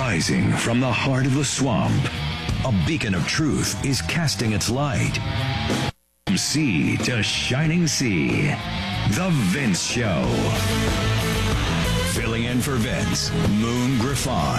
Rising from the heart of the swamp, a beacon of truth is casting its light. From sea to shining sea, The Vince Show. Filling in for Vince, Moon Griffon.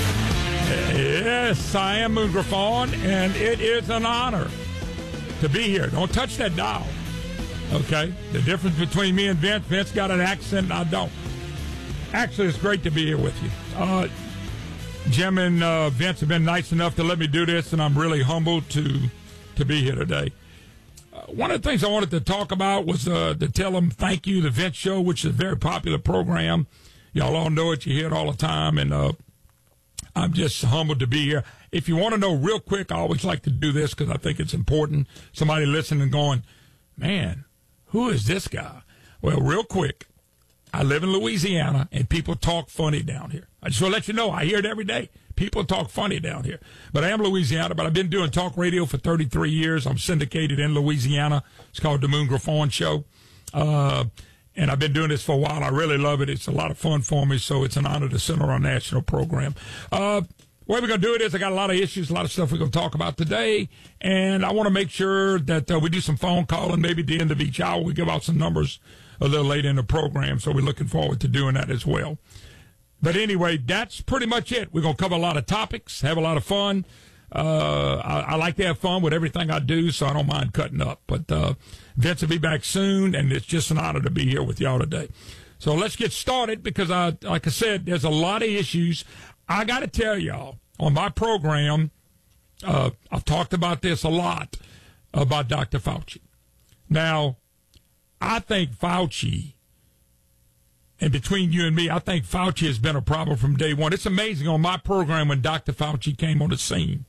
Yes, I am Moon Griffon, and it is an honor to be here. Don't touch that dial, okay? The difference between me and Vince got an accent and I don't. Actually, it's great to be here with you. Jim and Vince have been nice enough to let me do this, and I'm really humbled to be here today. One of the things I wanted to talk about was to tell them thank you, The Vince Show, which is a very popular program. Y'all all know it. You hear it all the time, and I'm just humbled to be here. If you want to know real quick, I always like to do this because I think it's important. Somebody listening and going, man, who is this guy? Well, real quick, I live in Louisiana, and people talk funny down here. I just want to let you know, I hear it every day. People talk funny down here. But I am Louisiana, but I've been doing talk radio for 33 years. I'm syndicated in Louisiana. It's called The Moon Griffon Show. And I've been doing this for a while. I really love it. It's a lot of fun for me, so it's an honor to center our national program. The way we're going to do it is I got a lot of issues, a lot of stuff we're going to talk about today, and I want to make sure that we do some phone calling. Maybe at the end of each hour we give out some numbers a little later in the program, so we're looking forward to doing that as well. But anyway, that's pretty much it. We're going to cover a lot of topics, have a lot of fun. I like to have fun with everything I do, so I don't mind cutting up. But Vince will be back soon, and it's just an honor to be here with y'all today. So let's get started because, like I said, there's a lot of issues. I got to tell y'all, on my program, I've talked about this a lot, about Dr. Fauci. Now, I think Fauci, and between you and me, I think Fauci has been a problem from day one. It's amazing on my program when Dr. Fauci came on the scene.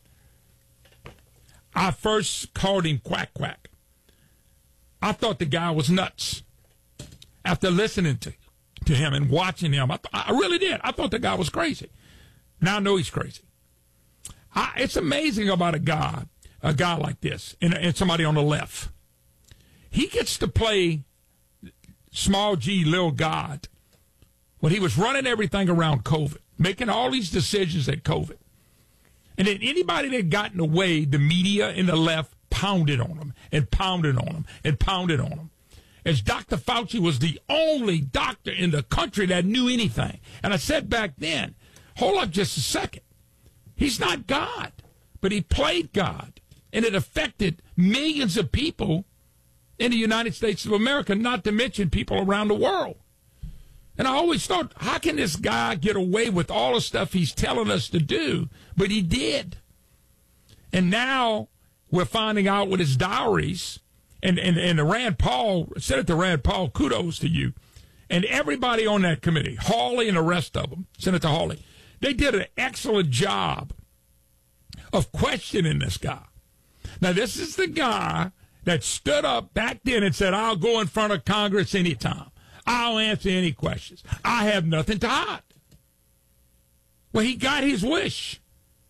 I first called him quack quack. I thought the guy was nuts. After listening to him and watching him, I really did. I thought the guy was crazy. Now I know he's crazy. It's amazing about a guy like this and somebody on the left. He gets to play small g, little God, when he was running everything around COVID, making all these decisions at COVID. And then anybody that got in the way, the media and the left pounded on him and pounded on him and pounded on him. As Dr. Fauci was the only doctor in the country that knew anything. And I said back then, hold up just a second. He's not God, but he played God. And it affected millions of people in the United States of America, not to mention people around the world. And I always thought, how can this guy get away with all the stuff he's telling us to do? But he did. And now we're finding out with his diaries, and the Rand Paul, Senator Rand Paul, kudos to you, and everybody on that committee, Hawley and the rest of them, Senator Hawley, they did an excellent job of questioning this guy. Now, this is the guy that stood up back then and said, I'll go in front of Congress anytime. I'll answer any questions. I have nothing to hide. Well, he got his wish.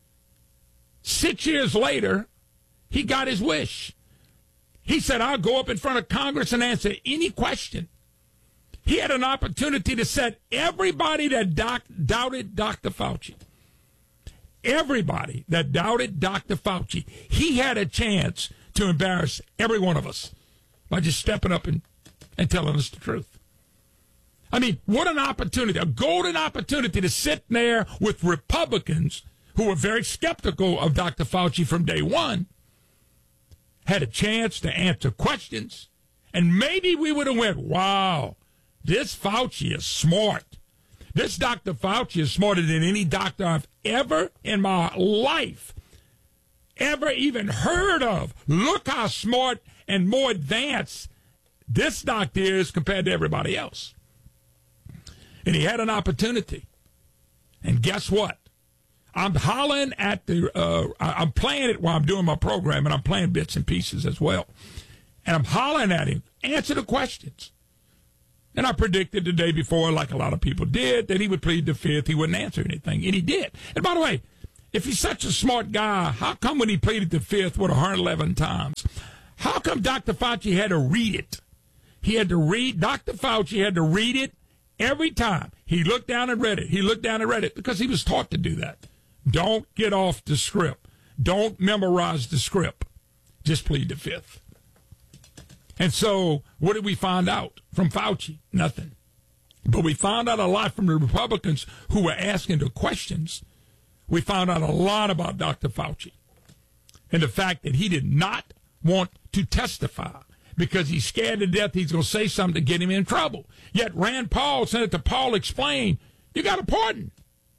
6 years later, he got his wish. He said, I'll go up in front of Congress and answer any question. He had an opportunity to set everybody that doubted Dr. Fauci. Everybody that doubted Dr. Fauci. He had a chance to embarrass every one of us by just stepping up and telling us the truth. I mean, what an opportunity, a golden opportunity to sit there with Republicans who were very skeptical of Dr. Fauci from day one, had a chance to answer questions, and maybe we would have went, wow, this Fauci is smart. This Dr. Fauci is smarter than any doctor I've ever in my life ever even heard of. Look how smart and more advanced this doctor is compared to everybody else. And he had an opportunity. And guess what? I'm hollering at I'm playing it while I'm doing my program, and I'm playing bits and pieces as well. And I'm hollering at him, answer the questions. And I predicted the day before, like a lot of people did, that he would plead the fifth, he wouldn't answer anything. And he did. And by the way, if he's such a smart guy, how come when he pleaded the fifth, 111 times, how come Dr. Fauci had to read it? Dr. Fauci had to read it every time he looked down and read it, because he was taught to do that. Don't get off the script. Don't memorize the script. Just plead the fifth. And so what did we find out from Fauci? Nothing. But we found out a lot from the Republicans who were asking the questions. We found out a lot about Dr. Fauci and the fact that he did not want to testify because he's scared to death he's going to say something to get him in trouble. Yet Rand Paul, Senator Paul, explained, you got a pardon.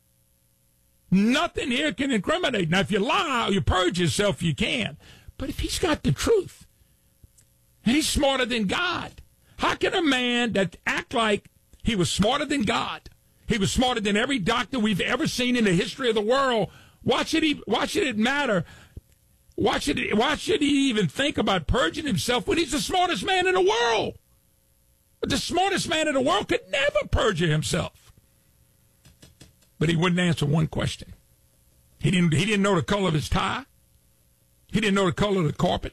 Nothing here can incriminate. Now, if you lie or you purge yourself, you can. But if he's got the truth, and he's smarter than God, how can a man that act like he was smarter than God, he was smarter than every doctor we've ever seen in the history of the world, why should it matter? Why should he even think about purging himself when he's the smartest man in the world? But the smartest man in the world could never perjure himself. But he wouldn't answer one question. He didn't know the color of his tie. He didn't know the color of the carpet.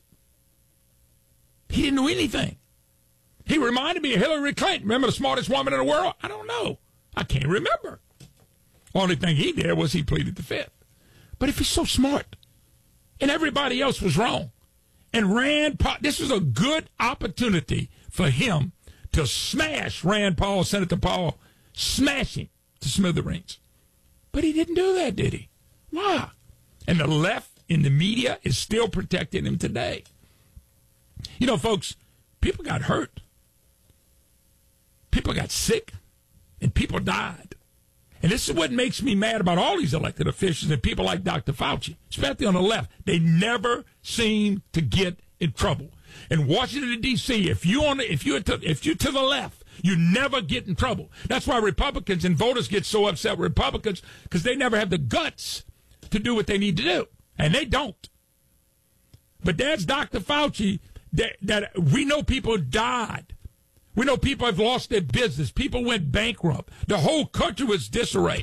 He didn't know anything. He reminded me of Hillary Clinton. Remember the smartest woman in the world? I don't know. I can't remember. Only thing he did was he pleaded the fifth. But if he's so smart, and everybody else was wrong, and Rand Paul, this was a good opportunity for him to smash Rand Paul, Senator Paul, smash him to smithereens. But he didn't do that, did he? Why? And the left in the media is still protecting him today. You know, folks, people got hurt. People got sick. And people died. And this is what makes me mad about all these elected officials and people like Dr. Fauci, especially on the left. They never seem to get in trouble. In Washington, D.C., if you're to the left, you never get in trouble. That's why Republicans and voters get so upset with Republicans, because they never have the guts to do what they need to do. And they don't. But there's Dr. Fauci that we know people died. We know people have lost their business. People went bankrupt. The whole country was disarray.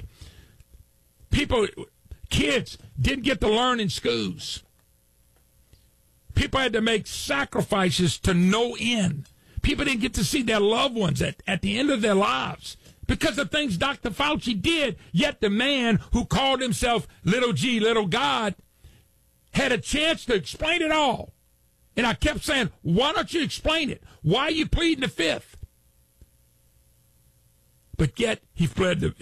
Kids didn't get to learn in schools. People had to make sacrifices to no end. People didn't get to see their loved ones at the end of their lives because of things Dr. Fauci did. Yet the man who called himself little G, little God, had a chance to explain it all. And I kept saying, why don't you explain it? Why are you pleading the fifth? But yet he pled the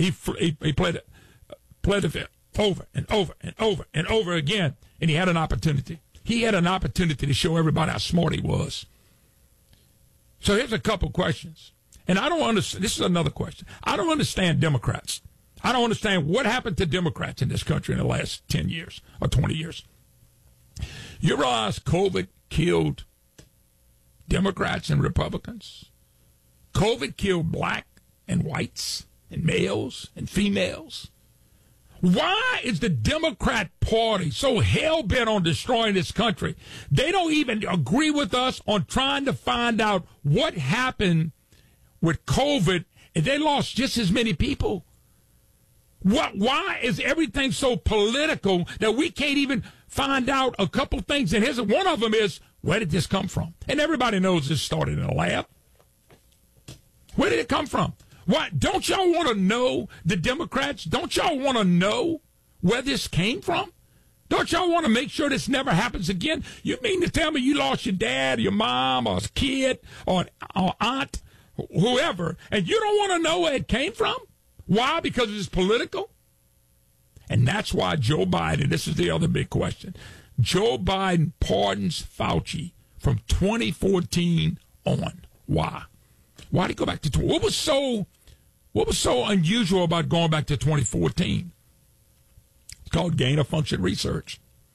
fifth over and over and over and over again. And he had an opportunity. He had an opportunity to show everybody how smart he was. So here's a couple questions. And I don't understand. This is another question. I don't understand Democrats. I don't understand what happened to Democrats in this country in the last 10 years or 20 years. You realize COVID killed Democrats and Republicans. COVID killed black and whites and males and females. Why is the Democrat Party so hell-bent on destroying this country? They don't even agree with us on trying to find out what happened with COVID, and they lost just as many people. Why is everything so political that we can't even find out a couple things? And here's one of them is, where did this come from? And everybody knows this started in a lab. Where did it come from? What? Don't y'all want to know, the Democrats? Don't y'all want to know where this came from? Don't y'all want to make sure this never happens again? You mean to tell me you lost your dad, or your mom, or a kid, or aunt, whoever, and you don't want to know where it came from? Why? Because it's political? And that's why Joe Biden, this is the other big question, Joe Biden pardons Fauci from 2014 on. Why? Why did he go back to what was so unusual about going back to 2014? It's called gain of function research.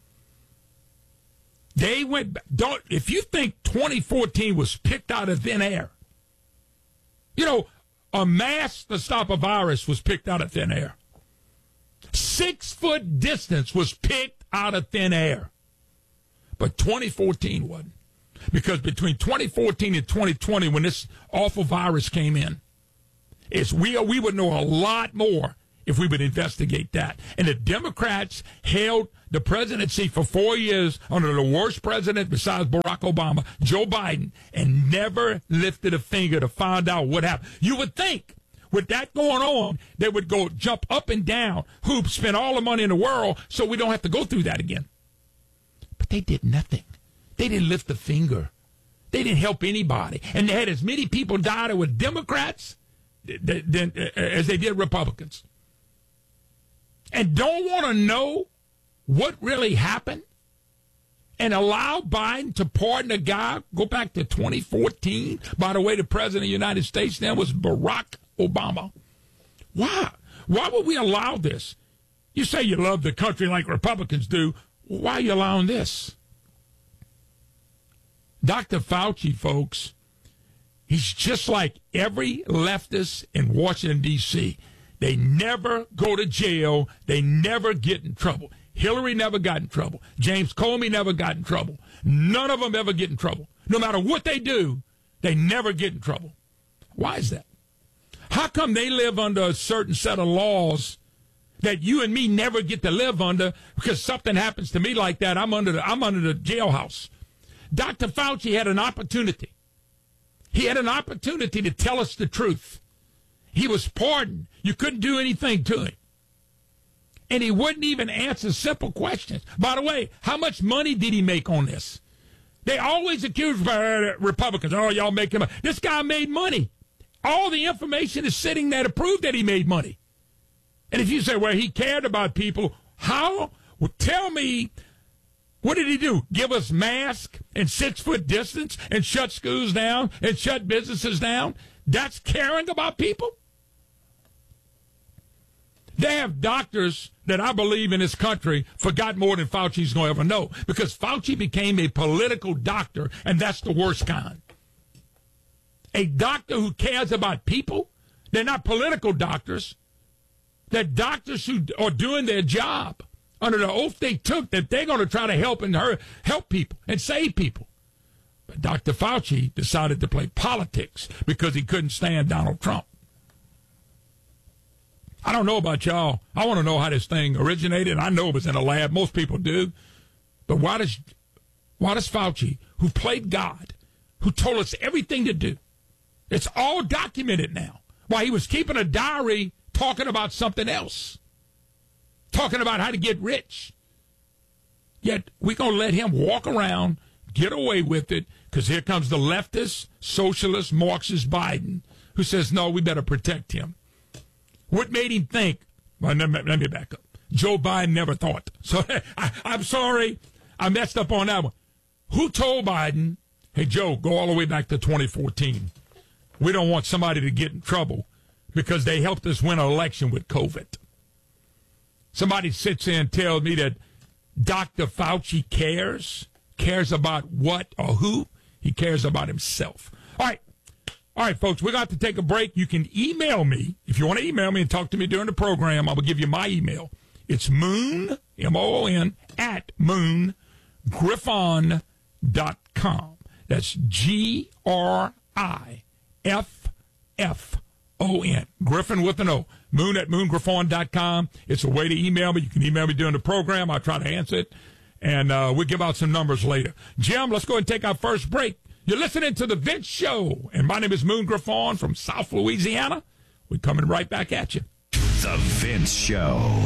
They went back. If you think 2014 was picked out of thin air, a mask to stop a virus was picked out of thin air. 6-foot distance was picked out of thin air. But 2014 wasn't. Because between 2014 and 2020, when this awful virus came in, we would know a lot more if we would investigate that. And the Democrats held the presidency for 4 years under the worst president besides Barack Obama, Joe Biden, and never lifted a finger to find out what happened. You would think with that going on, they would go jump up and down hoops, spend all the money in the world so we don't have to go through that again. But they did nothing. They didn't lift a finger. They didn't help anybody. And they had as many people die that were Democrats as they did Republicans. And don't want to know what really happened and allow Biden to pardon a guy. Go back to 2014. By the way, the president of the United States then was Barack Obama. Why? Why would we allow this? You say you love the country like Republicans do. Why are you allowing this? Dr. Fauci, folks, he's just like every leftist in Washington, D.C. They never go to jail. They never get in trouble. Hillary never got in trouble. James Comey never got in trouble. None of them ever get in trouble. No matter what they do, they never get in trouble. Why is that? How come they live under a certain set of laws that you and me never get to live under? Because something happens to me like that, I'm under the jailhouse. Dr. Fauci had an opportunity. He had an opportunity to tell us the truth. He was pardoned. You couldn't do anything to him. And he wouldn't even answer simple questions. By the way, how much money did he make on this? They always accuse Republicans, oh, y'all making money. This guy made money. All the information is sitting there to prove that he made money. And if you say, well, he cared about people, how? Well, tell me, what did he do? Give us masks and 6-foot distance and shut schools down and shut businesses down? That's caring about people? They have doctors that I believe in this country forgot more than Fauci's going to ever know, because Fauci became a political doctor, and that's the worst kind. A doctor who cares about people, they're not political doctors. They're doctors who are doing their job under the oath they took that they're going to try to help people and save people. But Dr. Fauci decided to play politics because he couldn't stand Donald Trump. I don't know about y'all. I want to know how this thing originated. I know it was in a lab. Most people do. But why does Fauci, who played God, who told us everything to do, it's all documented now, why he was keeping a diary talking about something else, talking about how to get rich. Yet we're going to let him walk around, get away with it, because here comes the leftist, socialist, Marxist Biden, who says, no, we better protect him. What made him think? Well, let me back up. Joe Biden never thought. So I'm sorry, I messed up on that one. Who told Biden, hey, Joe, go all the way back to 2014. We don't want somebody to get in trouble because they helped us win an election with COVID. Somebody sits there and tells me that Dr. Fauci cares about what or who? He cares about himself. All right, folks, we're going to have to take a break. You can email me. If you want to email me and talk to me during the program, I will give you my email. It's moon, M-O-O-N, at moongriffon.com. That's G-R-I-F-F-O-N. Griffin with an O. Moon at moongriffon.com. It's a way to email me. You can email me during the program. I'll try to answer it. And we'll give out some numbers later. Jim, let's go ahead and take our first break. You're listening to The Vince Show, and my name is Moon Griffon from South Louisiana. We're coming right back at you. The Vince Show.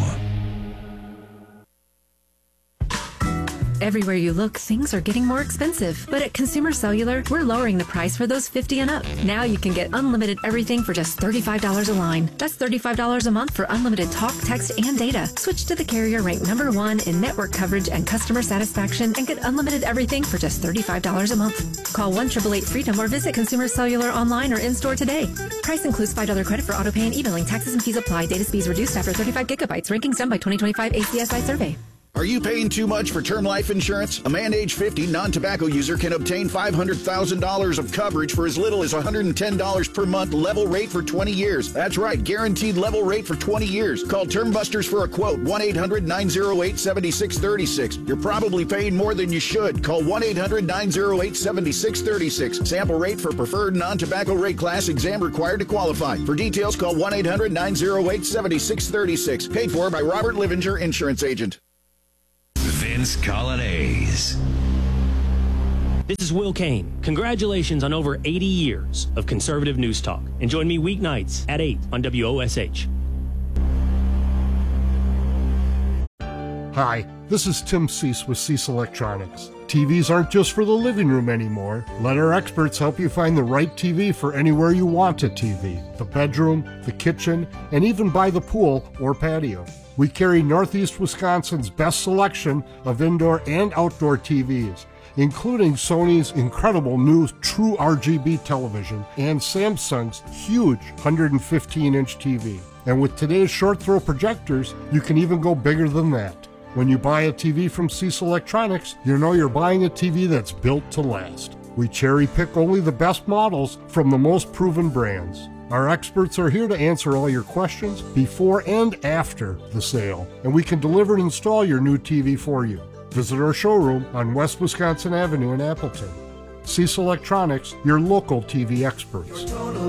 Everywhere you look, things are getting more expensive. But at Consumer Cellular, we're lowering the price for those 50 and up. Now you can get unlimited everything for just $35 a line. That's $35 a month for unlimited talk, text, and data. Switch to the carrier ranked #1 in network coverage and customer satisfaction and get unlimited everything for just $35 a month. Call 1-888-FREEDOM or visit Consumer Cellular online or in-store today. Price includes $5 credit for auto pay and e-billing. Taxes and fees apply. Data speeds reduced after 35 gigabytes. Rankings done by 2025 ACSI survey. Are you paying too much for term life insurance? A man age 50 non-tobacco user can obtain $500,000 of coverage for as little as $110 per month, level rate for 20 years. That's right, guaranteed level rate for 20 years. Call Term Busters for a quote, 1-800-908-7636. You're probably paying more than you should. Call 1-800-908-7636. Sample rate for preferred non-tobacco rate class, exam required to qualify. For details, call 1-800-908-7636. Paid for by Robert Livinger, Insurance Agent. Vince Colonnese. This is Will Kane. Congratulations on over 80 years of conservative news talk. And join me weeknights at 8 on WOSH. Hi, this is Tim Cease with Cease Electronics. TVs aren't just for the living room anymore. Let our experts help you find the right TV for anywhere you want a TV. The bedroom, the kitchen, and even by the pool or patio. We carry Northeast Wisconsin's best selection of indoor and outdoor TVs, including Sony's incredible new True RGB television and Samsung's huge 115-inch TV. And with today's short throw projectors, you can even go bigger than that. When you buy a TV from Cease Electronics, you know you're buying a TV that's built to last. We cherry pick only the best models from the most proven brands. Our experts are here to answer all your questions before and after the sale, and we can deliver and install your new TV for you. Visit our showroom on West Wisconsin Avenue in Appleton. Cease Electronics, your local TV experts. Total